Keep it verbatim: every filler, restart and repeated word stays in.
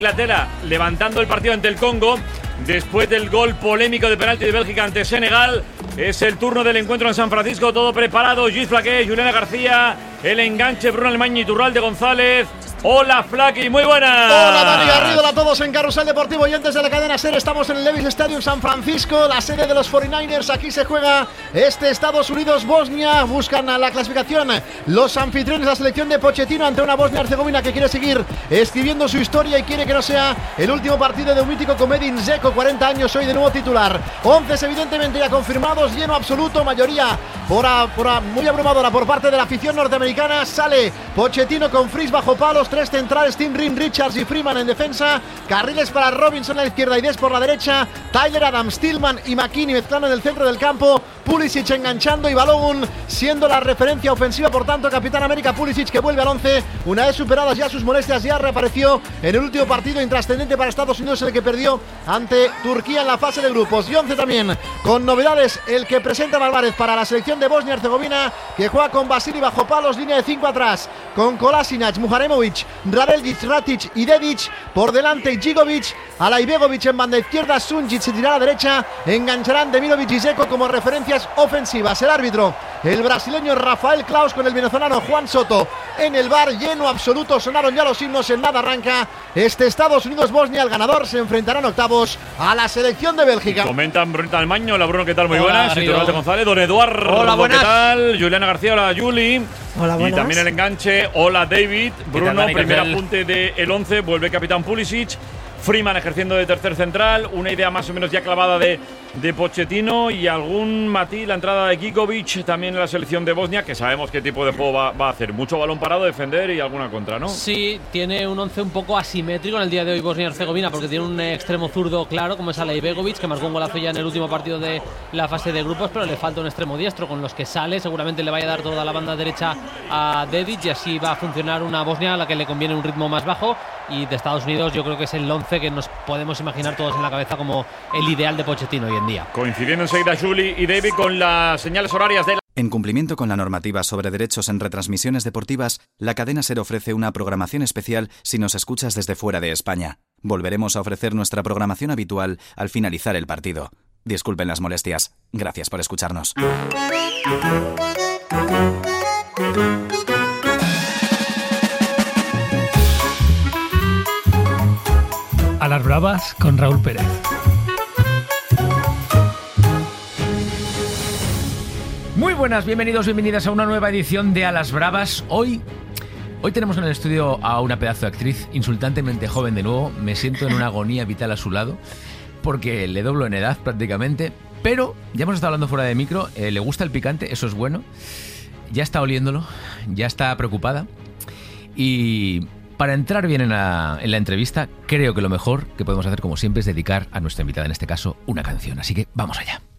Inglaterra levantando el partido ante el Congo después del gol polémico de penalti de Bélgica ante Senegal. Es el turno del encuentro en San Francisco, todo preparado. Gis Flaquet, Juliana García, el enganche, Bruno Alemán y Iturralde González. Hola Flaqui, muy buenas. Hola Dani Garrido, a todos en Carrusel Deportivo y antes de la cadena SER. Estamos en el Levi's Stadium San Francisco, la sede de los cuarenta y nueve ers. Aquí se juega este Estados Unidos-Bosnia. Buscan a la clasificación los anfitriones, la selección de Pochettino, ante una Bosnia-Herzegovina que quiere seguir escribiendo su historia y quiere que no sea el último partido de un mítico como Edin Dzeko, cuarenta años hoy, de nuevo titular. once evidentemente ya confirmados, lleno absoluto, mayoría por a, por a, muy abrumadora por parte de la afición norteamericana. Sale Pochettino con Fries bajo palos, tres centrales, Tim Rim, Richards y Freeman en defensa, carriles para Robinson a la izquierda y Des por la derecha, Tyler Adams, Tillman y McKinney mezclando en el centro del campo, Pulisic enganchando y Balogun siendo la referencia ofensiva, por tanto Capitán América Pulisic, que vuelve al once una vez superadas ya sus molestias. Ya reapareció en el último partido intrascendente para Estados Unidos, el que perdió ante Turquía en la fase de grupos. Y once también con novedades, el que presenta Álvarez para la selección de Bosnia-Herzegovina, que juega con Vasili bajo palos, línea de cinco atrás, con Kolasinac, Muharemovic, Radeljic, Ratic y Dedic por delante, Djigovic, Alaibegovic en banda izquierda, Sunjic se tirará a la derecha, engancharán Demirovic y Dzeko como referencias ofensivas. El árbitro, el brasileño Rafael Claus, con el venezolano Juan Soto en el bar, lleno absoluto. Sonaron ya los himnos, en nada arranca este Estados Unidos-Bosnia. El ganador se enfrentará en octavos a la selección de Bélgica. Comentan Brunita Almaño, hola Bruno, ¿qué tal? Muy Hola, buenas. Iturralde González, don Eduardo, hola, buenas. ¿qué tal? Juliana García, hola Juli. Hola, buenas. Y también el enganche, hola David. Bruno, Dani, primer tal? apunte del once, vuelve capitán Pulisic. Freeman ejerciendo de tercer central, una idea más o menos ya clavada de, de Pochettino, y algún matiz, la entrada de Djigovic también en la selección de Bosnia, que sabemos qué tipo de juego va, va a hacer. Mucho balón parado, defender y alguna contra, ¿no? Sí, tiene un once un poco asimétrico en el día de hoy Bosnia-Herzegovina, porque tiene un extremo zurdo claro como es Alaibegovic, que marcó un golazo ya en el último partido de la fase de grupos, pero le falta un extremo diestro con los que sale. Seguramente le vaya a dar toda la banda derecha a Dedic y así va a funcionar una Bosnia a la que le conviene un ritmo más bajo. Y de Estados Unidos yo creo que es el once que nos podemos imaginar todos en la cabeza como el ideal de Pochettino hoy en día. Coincidiendo enseguida Juli y David con las señales horarias de la... En cumplimiento con la normativa sobre derechos en retransmisiones deportivas, la cadena SER ofrece una programación especial si nos escuchas desde fuera de España. Volveremos a ofrecer nuestra programación habitual al finalizar el partido. Disculpen las molestias. Gracias por escucharnos. A las Bravas con Raúl Pérez. Muy buenas, bienvenidos, bienvenidas a una nueva edición de A las Bravas. Hoy, hoy tenemos en el estudio a una pedazo de actriz, insultantemente joven de nuevo. Me siento en una agonía vital a su lado, porque le doblo en edad prácticamente. Pero ya hemos estado hablando fuera de micro, eh, le gusta el picante, eso es bueno. Ya está oliéndolo, ya está preocupada. Y... para entrar bien en la, en la entrevista, creo que lo mejor que podemos hacer, como siempre, es dedicar a nuestra invitada, en este caso, una canción. Así que vamos allá.